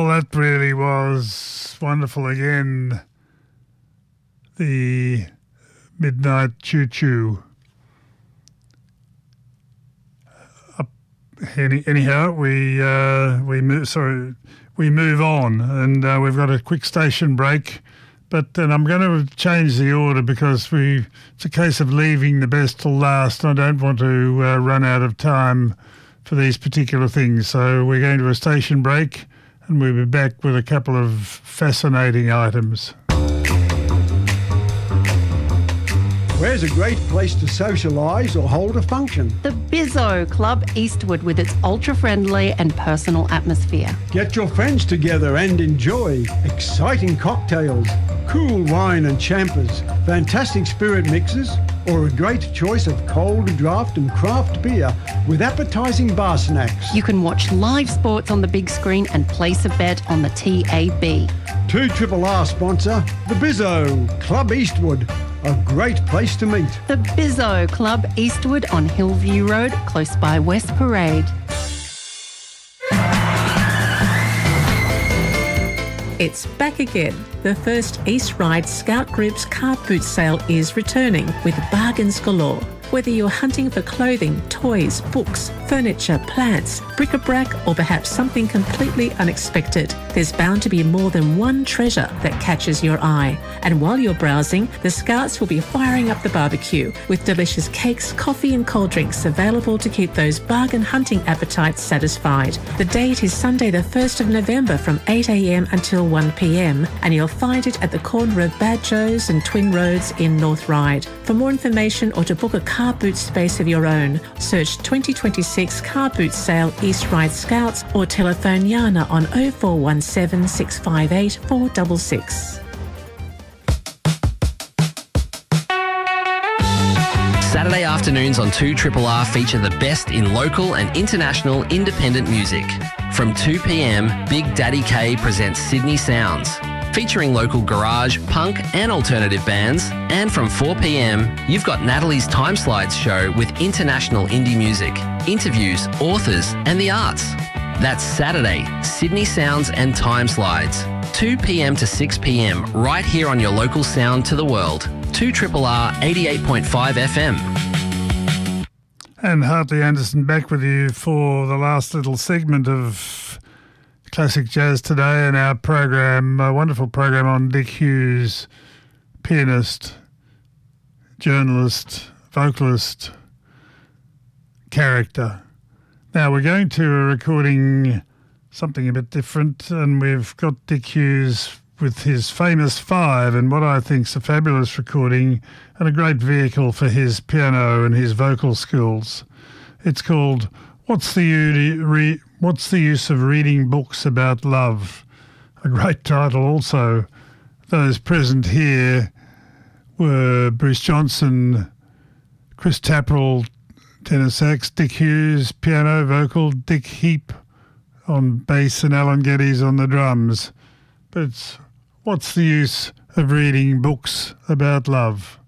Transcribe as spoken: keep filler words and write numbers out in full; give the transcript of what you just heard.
that really was wonderful again. The Midnight Choo Choo. Uh, any, anyhow, we uh, we move. Sorry, we move on, and uh, we've got a quick station break. But then I'm going to change the order because we it's a case of leaving the best till last. I don't want to uh, run out of time for these particular things. So we're going to a station break, and we'll be back with a couple of fascinating items. Where's a great place to socialise or hold a function? The Bizzo Club Eastwood with its ultra-friendly and personal atmosphere. Get your friends together and enjoy exciting cocktails, cool wine and champers, fantastic spirit mixes, or a great choice of cold draft and craft beer with appetising bar snacks. You can watch live sports on the big screen and place a bet on the T A B. two R R sponsor, the Bizzo Club Eastwood. A great place to meet. The Bizzo Club Eastwood on Hillview Road, close by West Parade. It's back again. The first East Ryde Scout Group's car boot sale is returning with bargains galore. Whether you're hunting for clothing, toys, books, furniture, plants, bric-a-brac, or perhaps something completely unexpected, there's bound to be more than one treasure that catches your eye. And while you're browsing, the Scouts will be firing up the barbecue with delicious cakes, coffee and cold drinks available to keep those bargain hunting appetites satisfied. The date is Sunday the first of November from eight a m until one p m and you'll find it at the corner of Bad Joe's and Twin Roads in North Ryde. For more information or to book a car boot space of your own, search twenty twenty-six Car Boot Sale East Ryde Scouts or telephone Yana on oh four one seven, six five eight, four six six. Saturday afternoons on two R R R feature the best in local and international independent music. From two p m, Big Daddy K presents Sydney Sounds, featuring local garage, punk and alternative bands. And from four p m, you've got Natalie's Time Slides show with international indie music, interviews, authors and the arts. That's Saturday, Sydney Sounds and Time Slides, two p m to six p m, right here on your local sound to the world. two R R R eighty-eight point five F M. And Hartley Anderson back with you for the last little segment of Classic Jazz today in our program, a wonderful program on Dick Hughes, pianist, journalist, vocalist, character. Now we're going to a recording something a bit different, and we've got Dick Hughes with his famous Five, and what I think's a fabulous recording and a great vehicle for his piano and his vocal skills. It's called What's the U- Re- What's the Use of Reading Books About Love? A great title also. Those present here were Bruce Johnson, Chris Tapperell, tenor sax, Dick Hughes, piano, vocal, Dick Heap on bass and Alan Geddes on the drums. But it's What's the Use of Reading Books About Love?